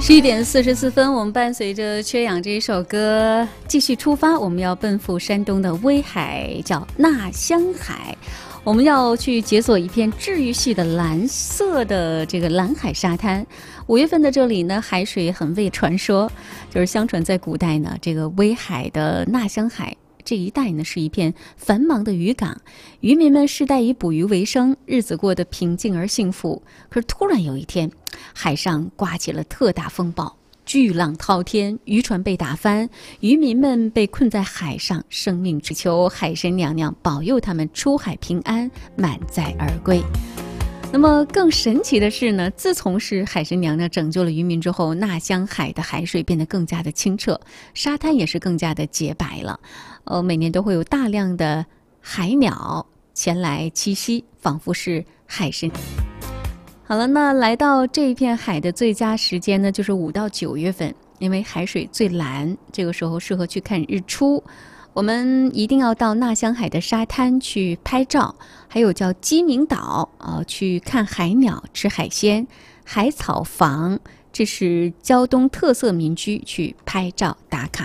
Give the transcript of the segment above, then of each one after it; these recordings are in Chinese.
11点44分，我们伴随着缺氧这一首歌继续出发，我们要奔赴山东的威海，叫纳香海。我们要去解锁一片治愈系的蓝色的这个蓝海沙滩。5月份的这里呢，海水很为传说，就是相传在古代呢，这个威海的纳香海这一带呢是一片繁忙的渔港，渔民们世代以捕鱼为生，日子过得平静而幸福。可是突然有一天，海上刮起了特大风暴，巨浪滔天，渔船被打翻，渔民们被困在海上，生命只求海神娘娘保佑他们出海平安，满载而归。那么更神奇的是呢，自从是海神娘娘拯救了渔民之后，纳香海的海水变得更加的清澈，沙滩也是更加的洁白了。每年都会有大量的海鸟前来栖息，仿佛是海神。好了，那来到这一片海的最佳时间呢，就是5到9月份，因为海水最蓝，这个时候适合去看日出。我们一定要到纳香海的沙滩去拍照，还有叫鸡鸣岛去看海鸟、吃海鲜。海草房，这是胶东特色民居，去拍照打卡。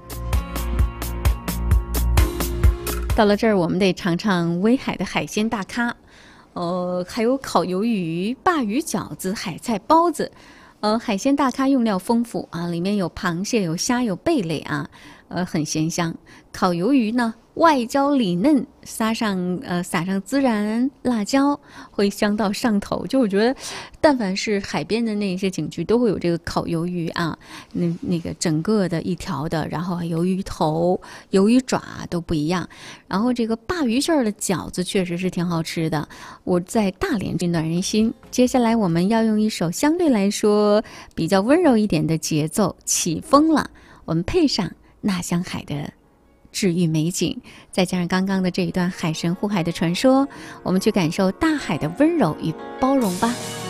到了这儿，我们得尝尝威海的海鲜大咖，还有烤鱿鱼、鲅鱼饺子、海菜包子。海鲜大咖用料丰富啊，里面有螃蟹、有虾、有贝类啊，很鲜香。烤鱿鱼呢，外焦里嫩，撒上孜然、辣椒，会香到上头。就我觉得，但凡是海边的那些景区，都会有这个烤鱿鱼啊，那个整个的一条的，然后鱿鱼头、鱿鱼爪都不一样。然后这个鲅鱼馅儿的饺子确实是挺好吃的，我在大连最暖人心。接下来我们要用一首相对来说比较温柔一点的节奏，起风了，我们配上纳香海的治愈美景，再加上刚刚的这一段海神护海的传说，我们去感受大海的温柔与包容吧。